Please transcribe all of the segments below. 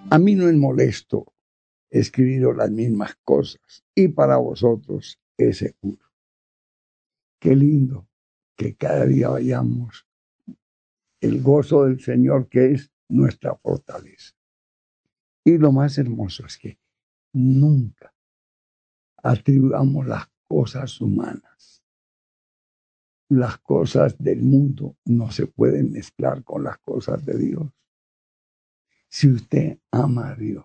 A mí no es molesto escribiros las mismas cosas, y para vosotros es seguro. Qué lindo que cada día vayamos el gozo del Señor, que es nuestra fortaleza. Y lo más hermoso es que nunca atribuyamos las cosas humanas. Las cosas del mundo no se pueden mezclar con las cosas de Dios. Si usted ama a Dios,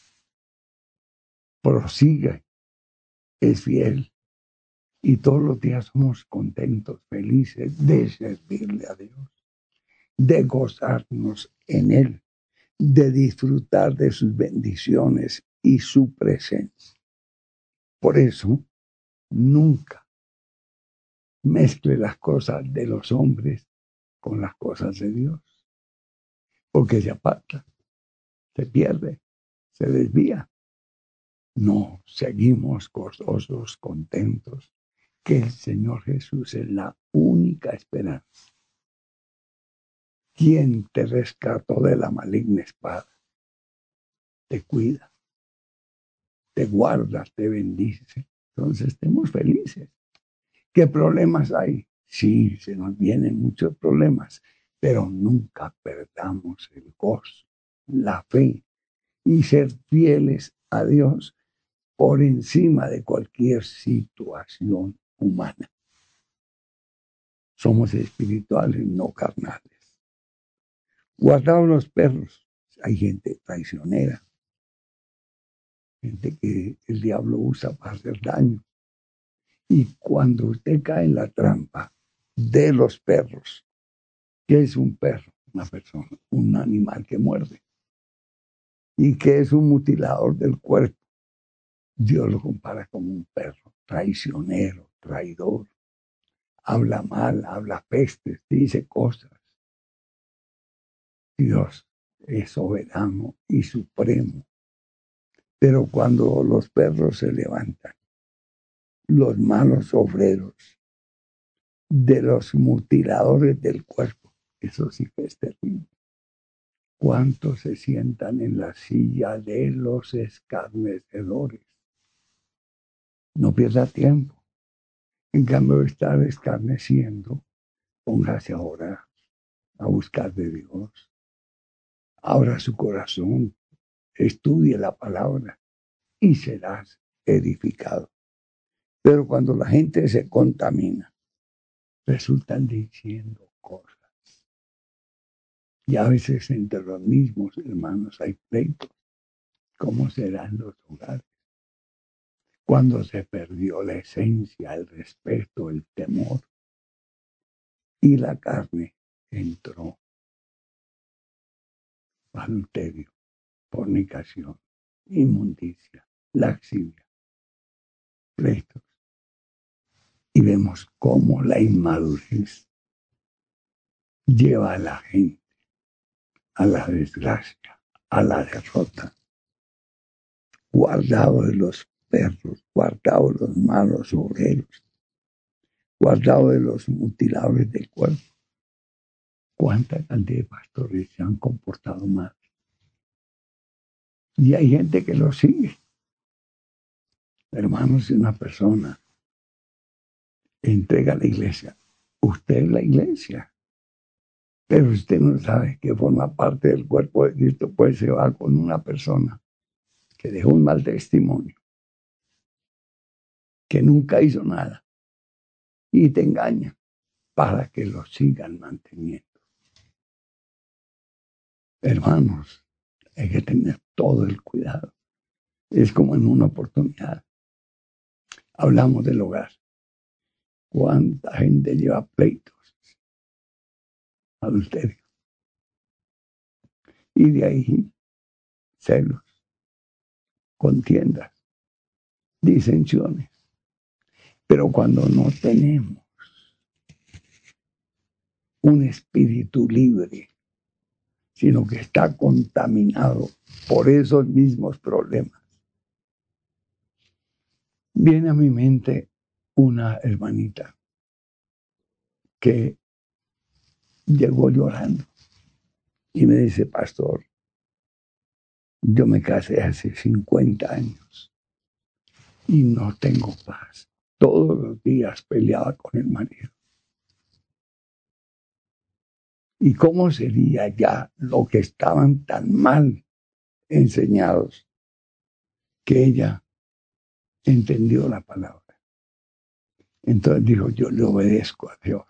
prosigue, es fiel, y todos los días somos contentos, felices de servirle a Dios, de gozarnos en Él, de disfrutar de sus bendiciones y su presencia. Por eso, nunca mezcle las cosas de los hombres con las cosas de Dios, porque se aparta, se pierde, se desvía. No, seguimos gozosos, contentos, que el Señor Jesús es la única esperanza. Quien te rescató de la maligna espada, te cuida, te guarda, te bendice. Entonces estemos felices. ¿Qué problemas hay? Sí, se nos vienen muchos problemas, pero nunca perdamos el gozo, la fe y ser fieles a Dios por encima de cualquier situación humana. Somos espirituales, no carnales. Guardaos los perros. Hay gente traicionera, gente que el diablo usa para hacer daño. Y cuando usted cae en la trampa de los perros, ¿qué es un perro? Una persona, un animal que muerde. ¿Y qué es un mutilador del cuerpo? Dios lo compara como un perro, traicionero, traidor. Habla mal, habla pestes, dice cosas. Dios es soberano y supremo. Pero cuando los perros se levantan, los malos obreros de los mutiladores del cuerpo, eso sí que es terrible. ¿Cuántos se sientan en la silla de los escarnecedores? No pierda tiempo. En cambio de estar escarneciendo, póngase ahora a buscar de Dios. Abra su corazón, estudie la palabra y serás edificado. Pero cuando la gente se contamina, resultan diciendo cosas. Y a veces entre los mismos hermanos hay pleitos. ¿Cómo serán los hogares? Cuando se perdió la esencia, el respeto, el temor, y la carne entró. Adulterio, fornicación, inmundicia, laxivia, pleitos. Y vemos cómo la inmadurez lleva a la gente a la desgracia, a la derrota. Guardado de los perros, guardado de los malos obreros, guardado de los mutiladores del cuerpo. ¿Cuánta cantidad de pastores se han comportado mal? Y hay gente que lo sigue. Hermanos, si una persona entrega a la iglesia, usted es la iglesia. Pero usted no sabe que forma parte del cuerpo de Cristo, pues se va con una persona que dejó un mal testimonio, que nunca hizo nada, y te engaña para que lo sigan manteniendo. Hermanos, hay que tener todo el cuidado. Es como en una oportunidad. Hablamos del hogar. ¿Cuánta gente lleva pleitos, adulterio? Y de ahí celos, contiendas, disensiones. Pero cuando no tenemos un espíritu libre, sino que está contaminado por esos mismos problemas, viene a mi mente una hermanita que llegó llorando y me dice: pastor, Yo me casé hace 50 años y no tengo paz. Todos los días peleaba con el marido. ¿Y cómo sería ya lo que estaban tan mal enseñados que ella entendió la palabra? Entonces dijo, yo le obedezco a Dios.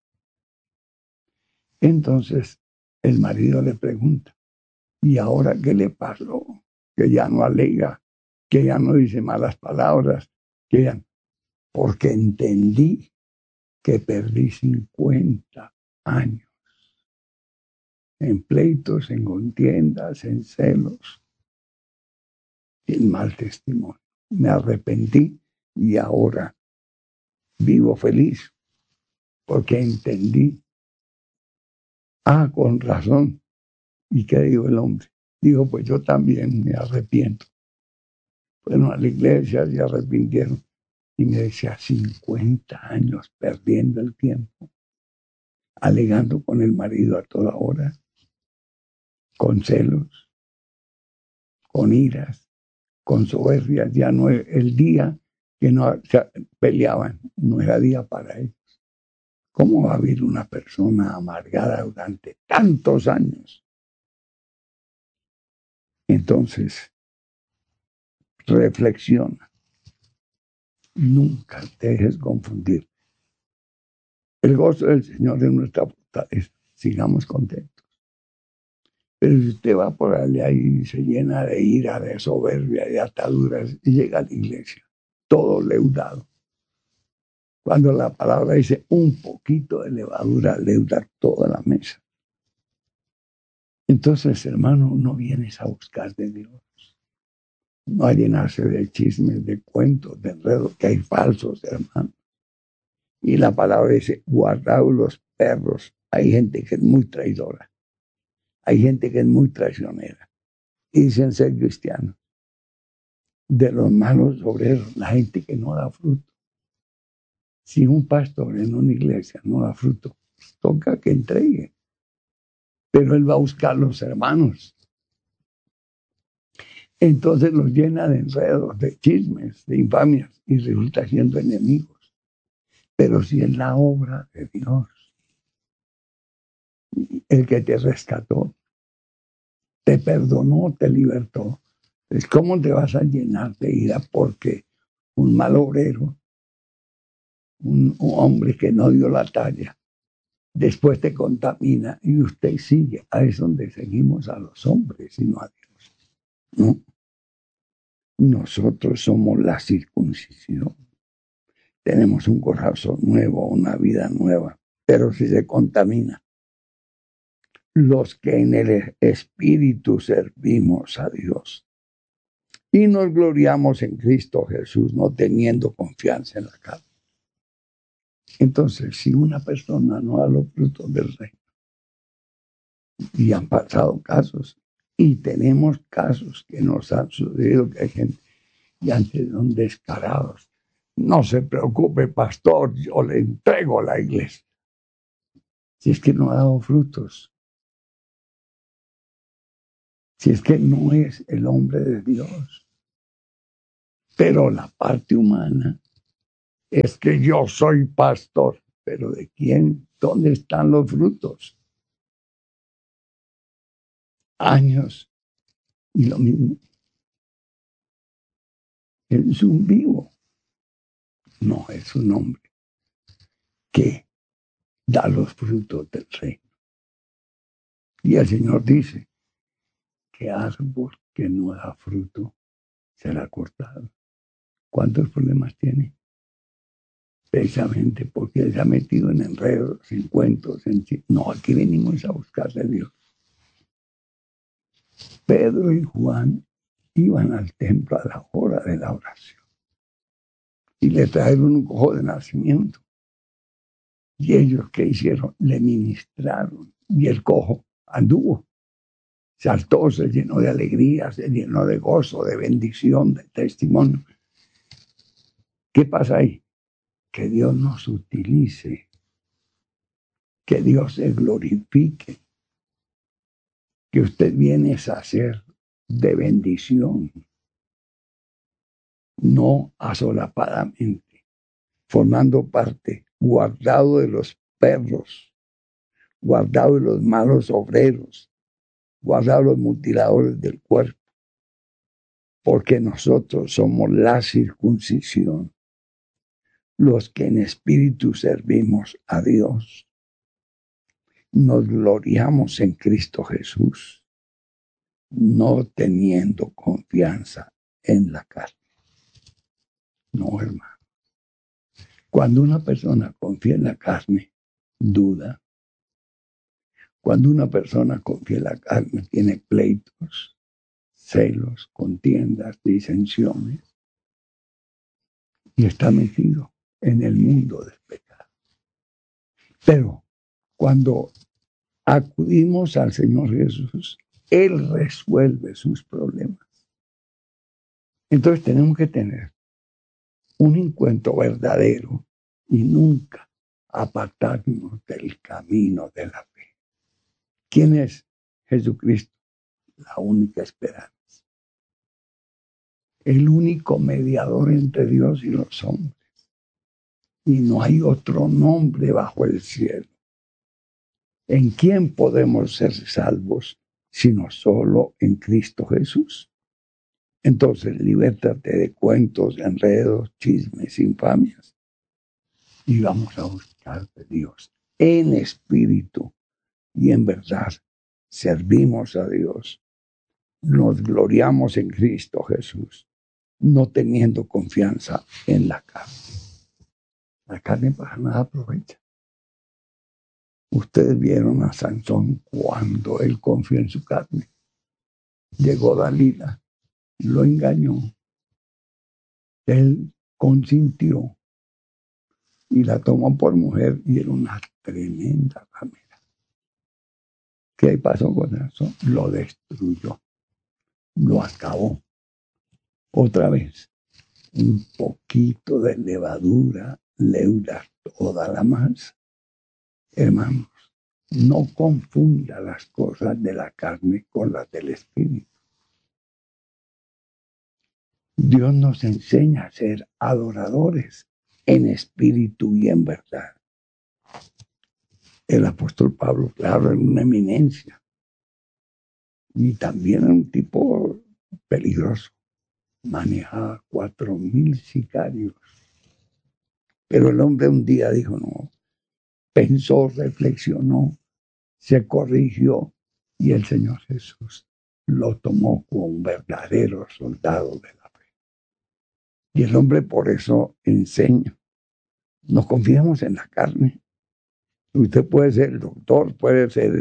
Entonces el marido le pregunta, ¿y ahora qué le pasó? Que ya no alega, que ya no dice malas palabras, que ya... Porque entendí que perdí 50 años en pleitos, en contiendas, en celos, en mal testimonio. Me arrepentí y ahora vivo feliz porque entendí. Ah, con razón. ¿Y qué dijo el hombre? Dijo, pues yo también me arrepiento. Fueron a la iglesia, se arrepintieron. Y me decía, 50 años perdiendo el tiempo, alegando con el marido a toda hora, con celos, con iras, con soberbias. Ya no es el día que no se peleaban, no era día para ellos. ¿Cómo va a vivir una persona amargada durante tantos años? Entonces, reflexiona. Nunca te dejes confundir. El gozo del Señor es nuestra fortaleza. Sigamos contentos. Pero si usted va por allá y se llena de ira, de soberbia, de ataduras, y llega a la iglesia, todo leudado. Cuando la palabra dice un poquito de levadura, leuda toda la mesa. Entonces, hermano, no vienes a buscar de Dios. No a llenarse de chismes, de cuentos, de enredos, que hay falsos, hermano. Y la palabra dice, guardaos los perros. Hay gente que es muy traidora. Hay gente que es muy traicionera. Y dicen ser cristianos. De los malos obreros, la gente que no da fruto. Si un pastor en una iglesia no da fruto, toca que entregue. Pero él va a buscar los hermanos. Entonces los llena de enredos, de chismes, de infamias y resulta siendo enemigos. Pero si es la obra de Dios, el que te rescató, te perdonó, te libertó, pues ¿cómo te vas a llenar de ira porque un mal obrero, un hombre que no dio la talla, después te contamina y usted sigue? Ahí es donde seguimos a los hombres y no a Dios. ¿No? Nosotros somos la circuncisión. Tenemos un corazón nuevo, una vida nueva, pero si se contamina, los que en el Espíritu servimos a Dios y nos gloriamos en Cristo Jesús, no teniendo confianza en la carne. Entonces, si una persona no da los frutos del reino, y han pasado casos, y tenemos casos que nos han sucedido, que hay gente, y antes son descarados. No se preocupe, pastor, yo le entrego la iglesia. Si es que no ha dado frutos, si es que no es el hombre de Dios. Pero la parte humana es que yo soy pastor, pero ¿de quién? ¿Dónde están los frutos? Años y lo mismo. Es un vivo, no es un hombre que da los frutos del reino. Y el Señor dice que árbol que no da fruto será cortado. ¿Cuántos problemas tiene? Precisamente porque se ha metido en enredos, en cuentos, No, aquí venimos a buscar de Dios. Pedro y Juan iban al templo a la hora de la oración y le trajeron un cojo de nacimiento. Y ellos, ¿qué hicieron? Le ministraron y el cojo anduvo. Saltó, se llenó de alegría, se llenó de gozo, de bendición, de testimonio. ¿Qué pasa ahí? Que Dios nos utilice, que Dios se glorifique, que usted viene a hacer de bendición, no asolapadamente, formando parte, guardado de los perros, guardado de los malos obreros, guardado de los mutiladores del cuerpo, porque nosotros somos la circuncisión, los que en espíritu servimos a Dios. Nos gloriamos en Cristo Jesús, no teniendo confianza en la carne. No, hermano. Cuando una persona confía en la carne, duda. Cuando una persona confía en la carne, tiene pleitos, celos, contiendas, disensiones, y está metido en el mundo del pecado. Pero cuando acudimos al Señor Jesús, Él resuelve sus problemas. Entonces tenemos que tener un encuentro verdadero y nunca apartarnos del camino de la fe. ¿Quién es Jesucristo? La única esperanza. El único mediador entre Dios y los hombres. Y no hay otro nombre bajo el cielo en quien podemos ser salvos, sino solo en Cristo Jesús. Entonces, libértate de cuentos, enredos, chismes, infamias. Y vamos a buscar de Dios en espíritu y en verdad. Servimos a Dios. Nos gloriamos en Cristo Jesús, no teniendo confianza en la carne. La carne para nada aprovecha. Ustedes vieron a Sansón cuando él confió en su carne. Llegó Dalila, lo engañó. Él consintió y la tomó por mujer y era una tremenda ramera. ¿Qué pasó con eso? Lo destruyó, lo acabó. Otra vez, un poquito de levadura leuda toda la masa. Hermanos, no confunda las cosas de la carne con las del espíritu. Dios nos enseña a ser adoradores en espíritu y en verdad. El apóstol Pablo, claro, era una eminencia y también era un tipo peligroso. Manejaba 4,000 sicarios. Pero el hombre un día dijo, no, pensó, reflexionó, se corrigió y el Señor Jesús lo tomó como un verdadero soldado de la fe. Y el hombre por eso enseña. Nos confiamos en la carne. Usted puede ser el doctor, puede ser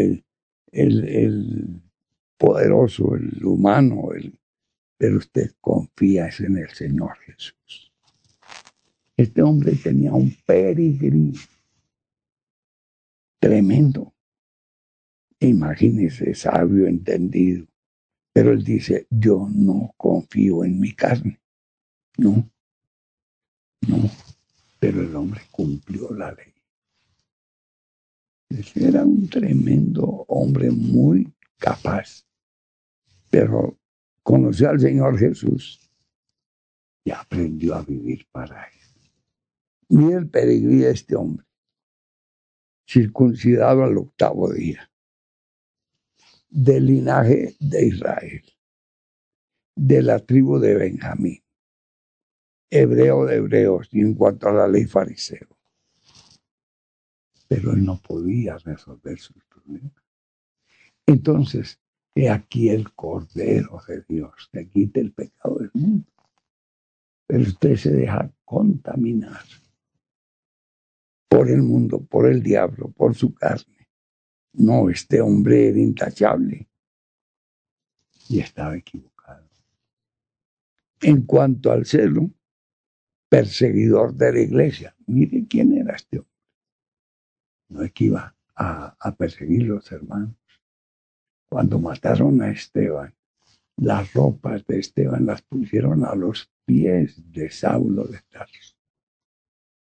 el poderoso, el humano, pero usted confía en el Señor Jesús. Este hombre tenía un peregrino tremendo. Imagínese, sabio, entendido. Pero él dice, yo no confío en mi carne. No. Pero el hombre cumplió la ley. Era un tremendo hombre muy capaz. Pero conoció al Señor Jesús y aprendió a vivir para él. Mira el peregrino de este hombre, circuncidado al 8º día, del linaje de Israel, de la tribu de Benjamín, hebreo de hebreos y en cuanto a la ley fariseo. Pero él no podía resolver sus problemas. Entonces, he aquí el Cordero de Dios que quita el pecado del mundo. Pero usted se deja contaminar por el mundo, por el diablo, por su carne. No, este hombre era intachable y estaba equivocado. En cuanto al celo, perseguidor de la iglesia. Mire quién era este hombre. No es que iba a perseguir los hermanos. Cuando mataron a Esteban, las ropas de Esteban las pusieron a los pies de Saulo de Tarso.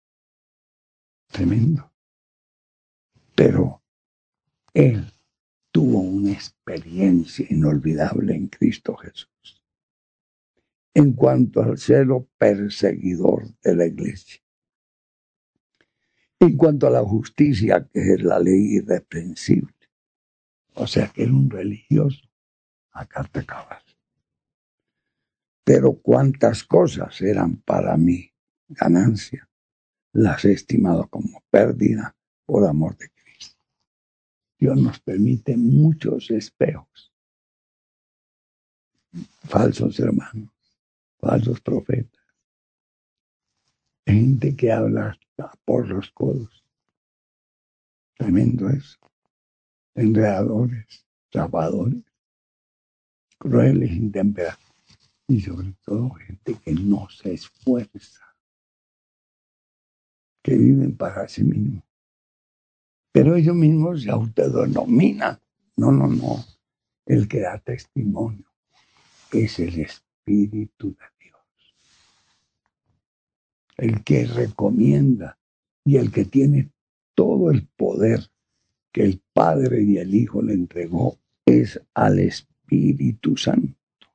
Tremendo. Pero él tuvo una experiencia inolvidable en Cristo Jesús. En cuanto al celo perseguidor de la iglesia, en cuanto a la justicia, que es la ley irreprensible, o sea que era un religioso a carta cabal. Pero cuántas cosas eran para mí ganancia, las he estimado como pérdida por amor de Cristo. Dios nos permite muchos espejos, falsos hermanos, falsos profetas, gente que habla por los codos. Tremendo eso. Enredadores, trabadores, crueles, intemperados. Y sobre todo gente que no se esfuerza, que viven para sí mismos. Pero ellos mismos se autodenominan. No. El que da testimonio es el Espíritu de Dios. El que recomienda y el que tiene todo el poder que el Padre y el Hijo le entregó es al Espíritu Santo.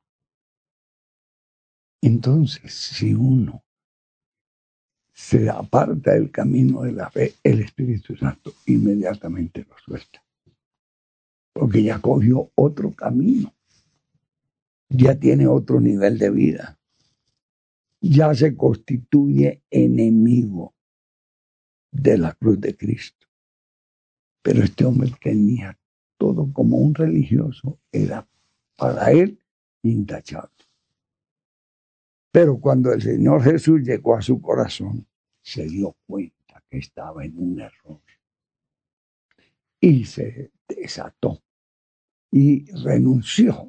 Entonces, si uno se aparta del camino de la fe, el Espíritu Santo inmediatamente lo suelta. Porque ya cogió otro camino, ya tiene otro nivel de vida, ya se constituye enemigo de la cruz de Cristo. Pero este hombre tenía todo como un religioso, era para él intachable. Pero cuando el Señor Jesús llegó a su corazón, se dio cuenta que estaba en un error y se desató y renunció.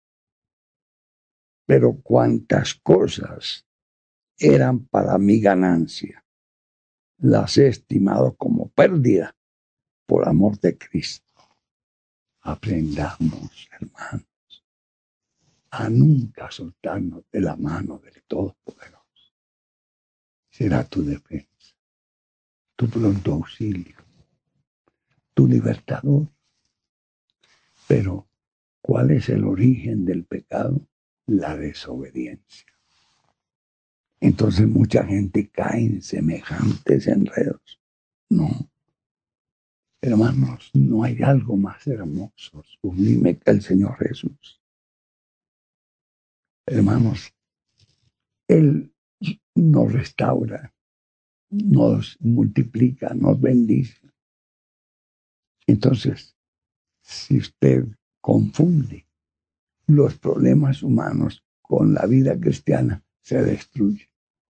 Pero cuantas cosas eran para mi ganancia, las he estimado como pérdida por amor de Cristo. Aprendamos, hermanos, a nunca soltarnos de la mano del Todopoderoso. Será tu defensa, tu pronto auxilio, tu libertador. Pero, ¿cuál es el origen del pecado? La desobediencia. Entonces mucha gente cae en semejantes enredos. No, hermanos, no hay algo más hermoso, sublime que el Señor Jesús. Hermanos, Él nos restaura, nos multiplica, nos bendice. Entonces, si usted confunde los problemas humanos con la vida cristiana, se destruye.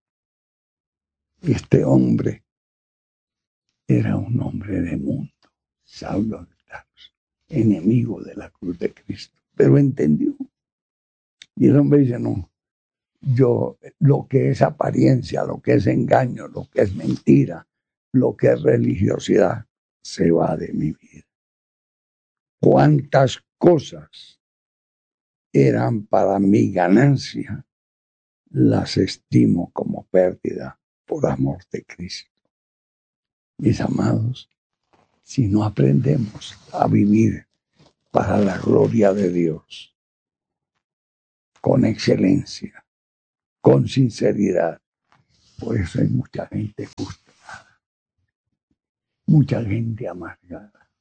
Este hombre era un hombre de mundo, Saulo de Tarso, enemigo de la cruz de Cristo, pero entendió. Y el hombre dice, no, yo lo que es apariencia, lo que es engaño, lo que es mentira, lo que es religiosidad, se va de mi vida. Cuántas cosas eran para mi ganancia, las estimo como pérdida por amor de Cristo. Mis amados, si no aprendemos a vivir para la gloria de Dios, con excelencia, con sinceridad, por eso hay mucha gente frustrada, mucha gente amargada,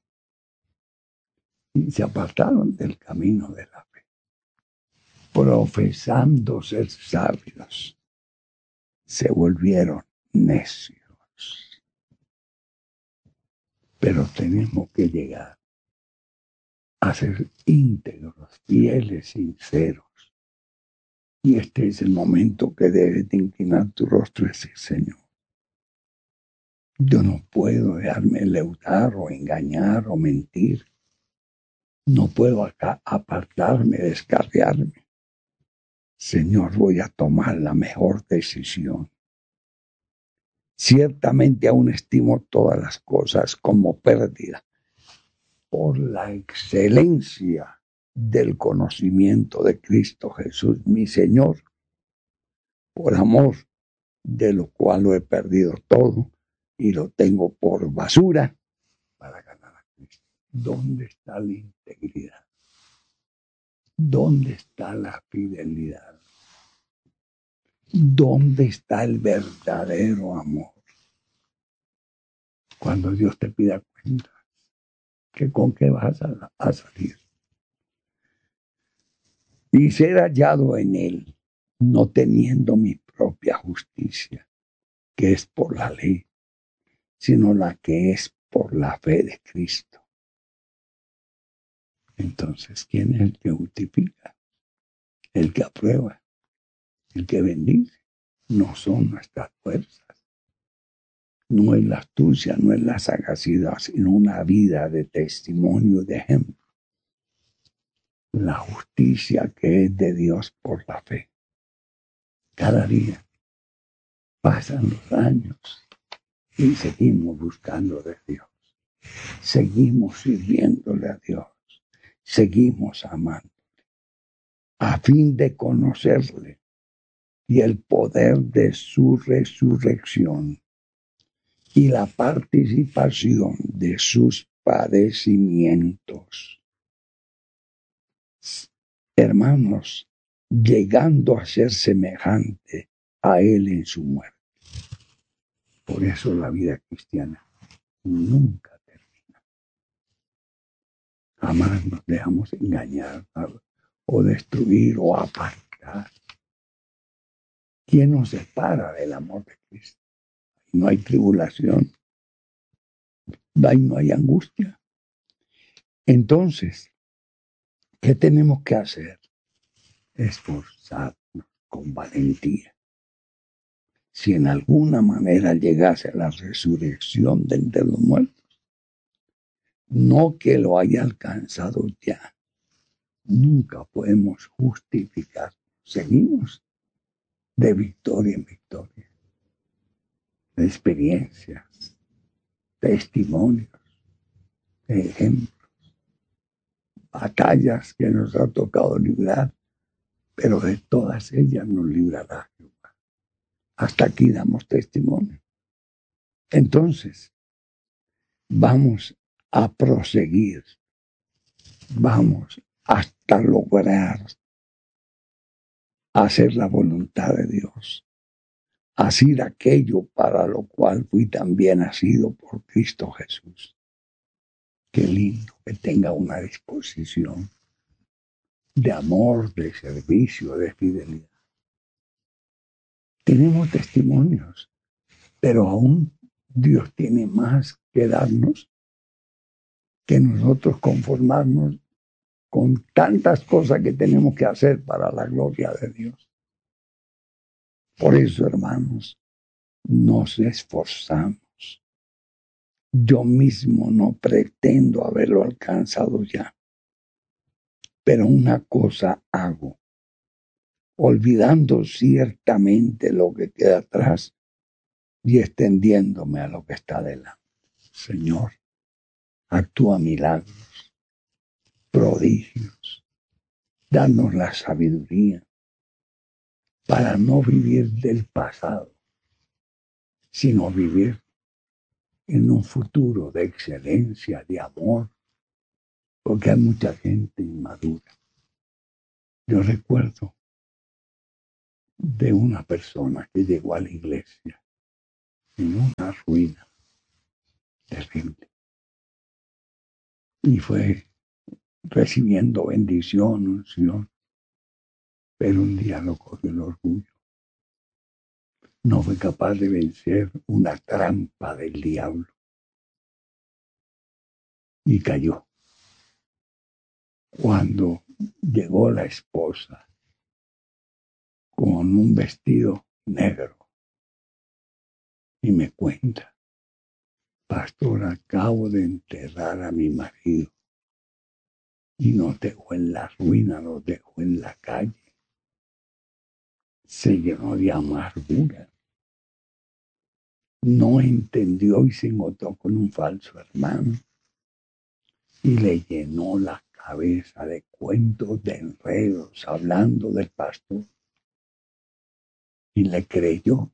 y se apartaron del camino de la fe, profesando ser sabios, se volvieron necios. Pero tenemos que llegar a ser íntegros, fieles, sinceros. Y este es el momento que debes de inclinar tu rostro y decir, Señor, yo no puedo dejarme leudar o engañar o mentir. No puedo acá apartarme, descarriarme. Señor, voy a tomar la mejor decisión. Ciertamente aún estimo todas las cosas como pérdida por la excelencia del conocimiento de Cristo Jesús, mi Señor, por amor de lo cual lo he perdido todo y lo tengo por basura para ganar a Cristo. ¿Dónde está la integridad? ¿Dónde está la fidelidad? ¿Dónde está el verdadero amor? Cuando Dios te pida cuenta, ¿que con qué vas a salir? Y ser hallado en Él, no teniendo mi propia justicia, que es por la ley, sino la que es por la fe de Cristo. Entonces, ¿quién es el que justifica? El que aprueba, el que bendice. No son nuestras fuerzas, no es la astucia, no es la sagacidad, sino una vida de testimonio, de ejemplo. La justicia que es de Dios por la fe. Cada día pasan los años y seguimos buscando de Dios. Seguimos sirviéndole a Dios. Seguimos amando a fin de conocerle y el poder de su resurrección y la participación de sus padecimientos. Hermanos, llegando a ser semejante a Él en su muerte. Por eso la vida cristiana nunca termina. Jamás nos dejamos engañar o destruir o apartar. ¿Quién nos separa del amor de Cristo? No hay tribulación, ahí no hay angustia. Entonces, ¿qué tenemos que hacer? Esforzarnos con valentía. Si en alguna manera llegase a la resurrección de entre los muertos, no que lo haya alcanzado ya, nunca podemos justificar. Seguimos de victoria en victoria, de experiencias, testimonios, de ejemplos, batallas que nos ha tocado librar, pero de todas ellas nos librará Jehová. Hasta aquí damos testimonio. Entonces, vamos a proseguir, vamos hasta lograr hacer la voluntad de Dios, hacer aquello para lo cual fui también nacido por Cristo Jesús. Qué lindo que tenga una disposición de amor, de servicio, de fidelidad. Tenemos testimonios, pero aún Dios tiene más que darnos que nosotros conformarnos con tantas cosas que tenemos que hacer para la gloria de Dios. Por eso, hermanos, nos esforzamos. Yo mismo no pretendo haberlo alcanzado ya, pero una cosa hago, olvidando ciertamente lo que queda atrás y extendiéndome a lo que está delante. Señor, actúa milagros, prodigios, danos la sabiduría para no vivir del pasado, sino vivir en un futuro de excelencia, de amor, porque hay mucha gente inmadura. Yo recuerdo de una persona que llegó a la iglesia en una ruina terrible y fue recibiendo bendición, unción, pero un día lo cogió el orgullo. No fue capaz de vencer una trampa del diablo y cayó. Cuando llegó la esposa con un vestido negro y me cuenta, pastor, acabo de enterrar a mi marido y nos dejó en la ruina, nos dejó en la calle. Se llenó de amargura. No entendió y se encontró con un falso hermano y le llenó la cabeza de cuentos, de enredos, hablando del pastor. Y le creyó.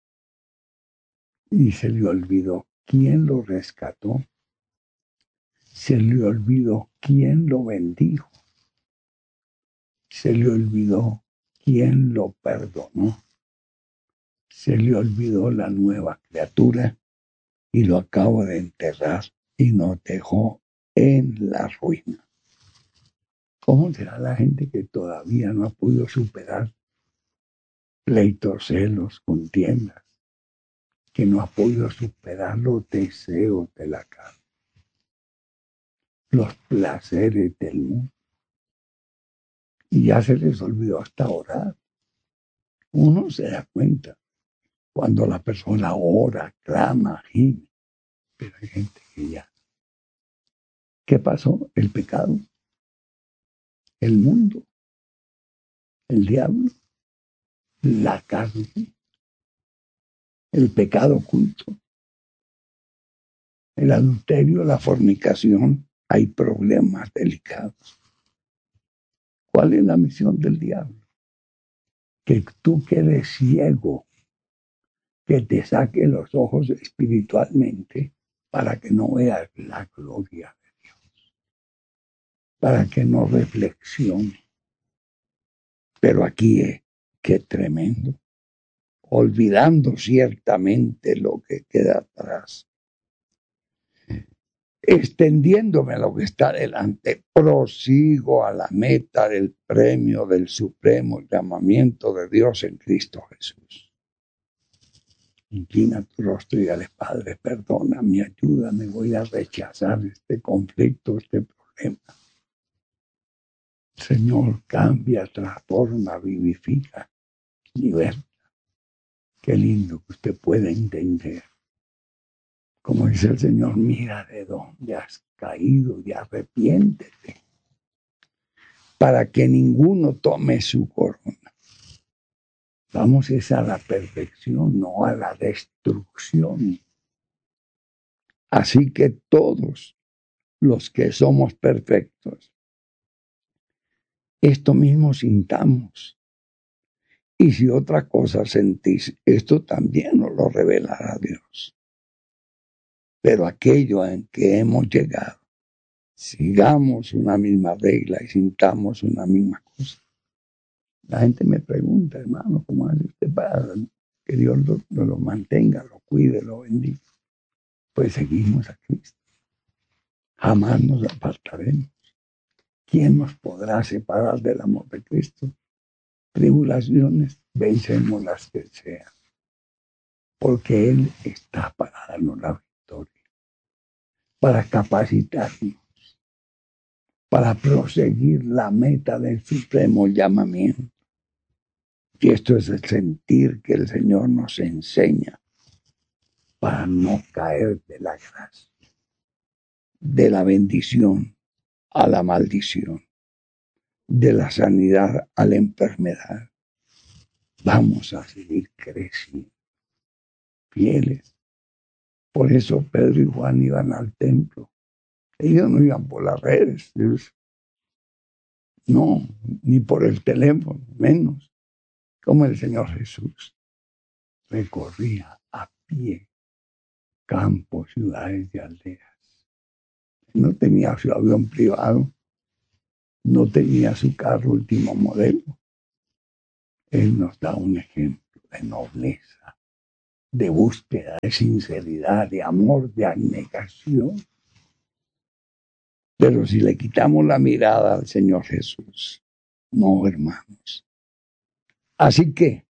Y se le olvidó quién lo rescató. Se le olvidó quién lo bendijo. Se le olvidó quién lo perdonó. Se le olvidó la nueva criatura y lo acabo de enterrar y nos dejó en la ruina. ¿Cómo será la gente que todavía no ha podido superar pleitos, celos, contiendas, que no ha podido superar los deseos de la carne, los placeres del mundo? Y ya se les olvidó hasta orar. Uno se da cuenta cuando la persona ora, clama, gime, pero hay gente que ya. ¿Qué pasó? El pecado, el mundo, el diablo, la carne, el pecado oculto, el adulterio, la fornicación. Hay problemas delicados. ¿Cuál es la misión del diablo? Que tú quedes ciego, que te saque los ojos espiritualmente para que no veas la gloria de Dios, para que no reflexione. Pero aquí qué tremendo, olvidando ciertamente lo que queda atrás, extendiéndome lo que está delante, prosigo a la meta del premio del supremo llamamiento de Dios en Cristo Jesús. Inclina tu rostro y dale: Padre, perdóname, ayúdame, voy a rechazar este conflicto, este problema. Señor, cambia, transforma, vivifica, liberta. Qué lindo que usted pueda entender. Como dice el Señor, mira de dónde has caído y arrepiéntete, para que ninguno tome su corona. Vamos a la perfección, no a la destrucción. Así que todos los que somos perfectos, esto mismo sintamos. Y si otra cosa sentís, esto también nos lo revelará Dios. Pero aquello en que hemos llegado, sigamos una misma regla y sintamos una misma cosa. La gente me pregunta: hermano, ¿cómo hace usted para que Dios lo mantenga, lo cuide, lo bendiga? Pues seguimos a Cristo. Jamás nos apartaremos. ¿Quién nos podrá separar del amor de Cristo? Tribulaciones, vencemos las que sean, porque Él está para darnos la victoria, para capacitarnos, para proseguir la meta del supremo llamamiento. Y esto es el sentir que el Señor nos enseña para no caer de la gracia, de la bendición a la maldición, de la sanidad a la enfermedad. Vamos a seguir creciendo, fieles. Por eso Pedro y Juan iban al templo. Ellos no iban por las redes, no, ni por el teléfono, menos. Como el Señor Jesús recorría a pie campos, ciudades y aldeas. No tenía su avión privado, no tenía su carro último modelo. Él nos da un ejemplo de nobleza, de búsqueda, de sinceridad, de amor, de abnegación. Pero si le quitamos la mirada al Señor Jesús, no, hermanos. Así que